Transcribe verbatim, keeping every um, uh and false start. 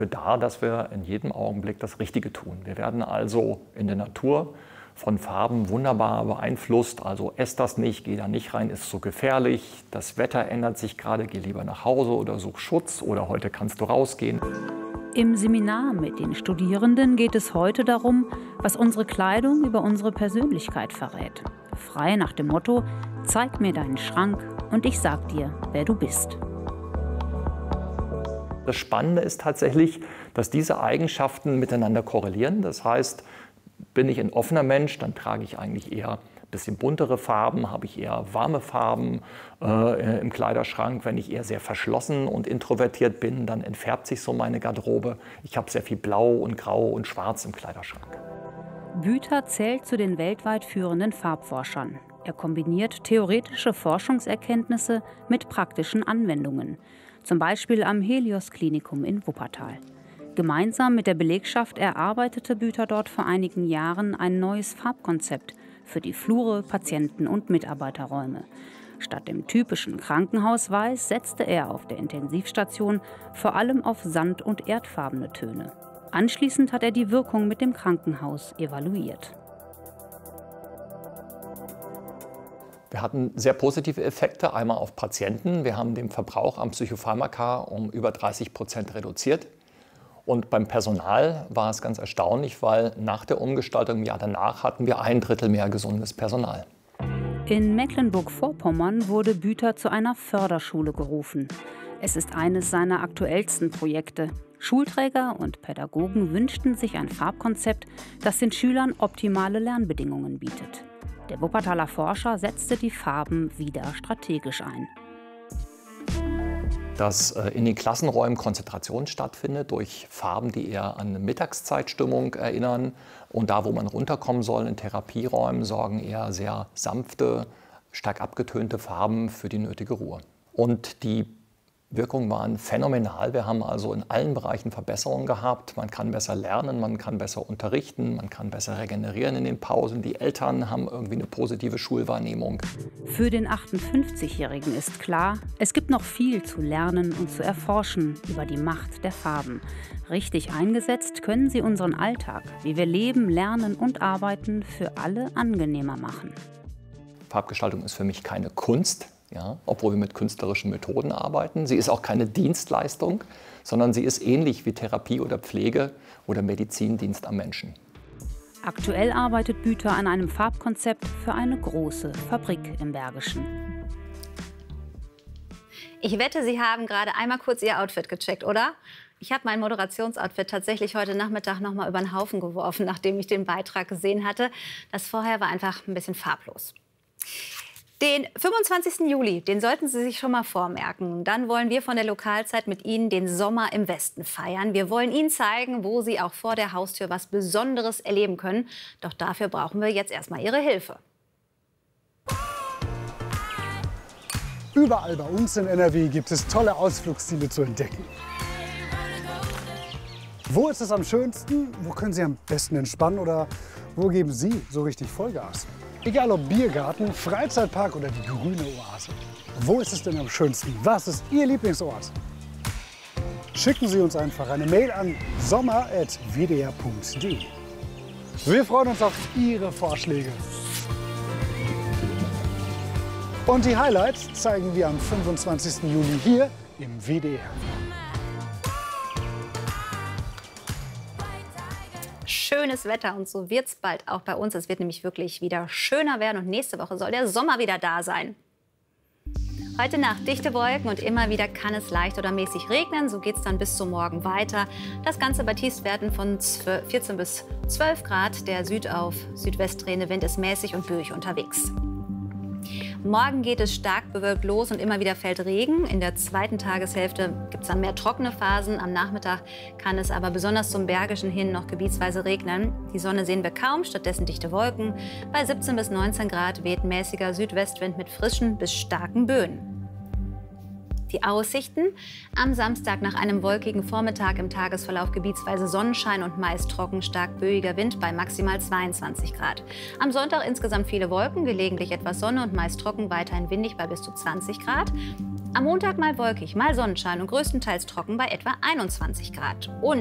Da, dass wir in jedem Augenblick das Richtige tun. Wir werden also in der Natur von Farben wunderbar beeinflusst. Also ess das nicht, geh da nicht rein, ist so gefährlich. Das Wetter ändert sich gerade, geh lieber nach Hause oder such Schutz oder heute kannst du rausgehen. Im Seminar mit den Studierenden geht es heute darum, was unsere Kleidung über unsere Persönlichkeit verrät. Frei nach dem Motto: Zeig mir deinen Schrank und ich sag dir, wer du bist. Das Spannende ist tatsächlich, dass diese Eigenschaften miteinander korrelieren. Das heißt, bin ich ein offener Mensch, dann trage ich eigentlich eher ein bisschen buntere Farben, habe ich eher warme Farben äh, im Kleiderschrank. Wenn ich eher sehr verschlossen und introvertiert bin, dann entfärbt sich so meine Garderobe. Ich habe sehr viel Blau und Grau und Schwarz im Kleiderschrank. Büter zählt zu den weltweit führenden Farbforschern. Er kombiniert theoretische Forschungserkenntnisse mit praktischen Anwendungen. Zum Beispiel am Helios-Klinikum in Wuppertal. Gemeinsam mit der Belegschaft erarbeitete Büter dort vor einigen Jahren ein neues Farbkonzept für die Flure, Patienten- und Mitarbeiterräume. Statt dem typischen Krankenhausweiß setzte er auf der Intensivstation vor allem auf sand- und erdfarbene Töne. Anschließend hat er die Wirkung mit dem Krankenhaus evaluiert. Wir hatten sehr positive Effekte, einmal auf Patienten. Wir haben den Verbrauch an Psychopharmaka um über dreißig Prozent reduziert. Und beim Personal war es ganz erstaunlich, weil nach der Umgestaltung im Jahr danach hatten wir ein Drittel mehr gesundes Personal. In Mecklenburg-Vorpommern wurde Büter zu einer Förderschule gerufen. Es ist eines seiner aktuellsten Projekte. Schulträger und Pädagogen wünschten sich ein Farbkonzept, das den Schülern optimale Lernbedingungen bietet. Der Wuppertaler Forscher setzte die Farben wieder strategisch ein. Dass in den Klassenräumen Konzentration stattfindet durch Farben, die eher an eine Mittagszeitstimmung erinnern. Und da, wo man runterkommen soll, in Therapieräumen, sorgen eher sehr sanfte, stark abgetönte Farben für die nötige Ruhe. Und die Wirkungen waren phänomenal. Wir haben also in allen Bereichen Verbesserungen gehabt. Man kann besser lernen, man kann besser unterrichten, man kann besser regenerieren in den Pausen. Die Eltern haben irgendwie eine positive Schulwahrnehmung. Für den achtundfünfzigjährigen ist klar, es gibt noch viel zu lernen und zu erforschen über die Macht der Farben. Richtig eingesetzt können sie unseren Alltag, wie wir leben, lernen und arbeiten, für alle angenehmer machen. Farbgestaltung ist für mich keine Kunst. Ja, obwohl wir mit künstlerischen Methoden arbeiten. Sie ist auch keine Dienstleistung, sondern sie ist ähnlich wie Therapie oder Pflege oder Medizindienst am Menschen. Aktuell arbeitet Büter an einem Farbkonzept für eine große Fabrik im Bergischen. Ich wette, Sie haben gerade einmal kurz Ihr Outfit gecheckt, oder? Ich habe mein Moderationsoutfit tatsächlich heute Nachmittag noch mal über den Haufen geworfen, nachdem ich den Beitrag gesehen hatte. Das vorher war einfach ein bisschen farblos. Den fünfundzwanzigsten Juli, den sollten Sie sich schon mal vormerken. Dann wollen wir von der Lokalzeit mit Ihnen den Sommer im Westen feiern. Wir wollen Ihnen zeigen, wo Sie auch vor der Haustür was Besonderes erleben können. Doch dafür brauchen wir jetzt erstmal Ihre Hilfe. Überall bei uns in N R W gibt es tolle Ausflugsziele zu entdecken. Wo ist es am schönsten? Wo können Sie am besten entspannen? Oder wo geben Sie so richtig Vollgas? Egal ob Biergarten, Freizeitpark oder die grüne Oase. Wo ist es denn am schönsten? Was ist Ihr Lieblingsort? Schicken Sie uns einfach eine Mail an sommer at w d r punkt d e. Wir freuen uns auf Ihre Vorschläge. Und die Highlights zeigen wir am fünfundzwanzigsten Juli hier im W D R. Schönes Wetter und so wird es bald auch bei uns. Es wird nämlich wirklich wieder schöner werden und nächste Woche soll der Sommer wieder da sein. Heute Nacht dichte Wolken und immer wieder kann es leicht oder mäßig regnen. So geht es dann bis zum Morgen weiter. Das Ganze bei Tiefstwerten von vierzehn bis zwölf Grad. Der Süd- auf Südwest drehende Wind ist mäßig und böig unterwegs. Morgen geht es stark bewölkt los und immer wieder fällt Regen. In der zweiten Tageshälfte gibt es dann mehr trockene Phasen. Am Nachmittag kann es aber besonders zum Bergischen hin noch gebietsweise regnen. Die Sonne sehen wir kaum, stattdessen dichte Wolken. Bei siebzehn bis neunzehn Grad weht mäßiger Südwestwind mit frischen bis starken Böen. Die Aussichten: am Samstag nach einem wolkigen Vormittag im Tagesverlauf gebietsweise Sonnenschein und meist trocken, stark böiger Wind bei maximal zweiundzwanzig Grad. Am Sonntag insgesamt viele Wolken, gelegentlich etwas Sonne und meist trocken, weiterhin windig bei bis zu zwanzig Grad. Am Montag mal wolkig, mal Sonnenschein und größtenteils trocken bei etwa einundzwanzig Grad. Und